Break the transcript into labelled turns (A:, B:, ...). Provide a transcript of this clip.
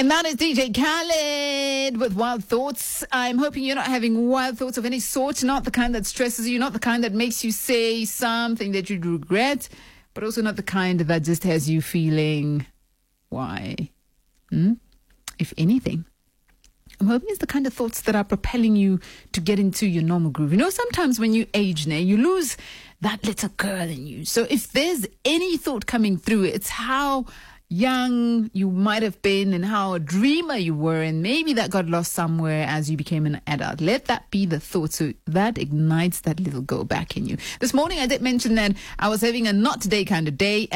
A: And that is DJ Khaled with Wild Thoughts. I'm hoping you're not having wild thoughts of any sort, not the kind that stresses you, not the kind that makes you say something that you'd regret, but also not the kind that just has you feeling, why? If anything, I'm hoping it's the kind of thoughts that are propelling you to get into your normal groove. You know, sometimes when you age now, you lose that little girl in you. So if there's any thought coming through, it's how young you might have been and how a dreamer you were, and maybe that got lost somewhere as you became an adult. Let that be the thought, so that ignites that little go back in you. This morning I did mention that I was having a not today kind of day.